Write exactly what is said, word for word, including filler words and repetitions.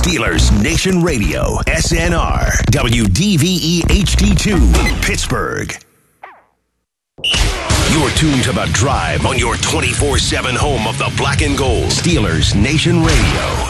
Steelers Nation Radio, S N R, W D V E H D two, Pittsburgh. You're tuned to The Drive on your twenty-four seven home of the black and gold. Steelers Nation Radio.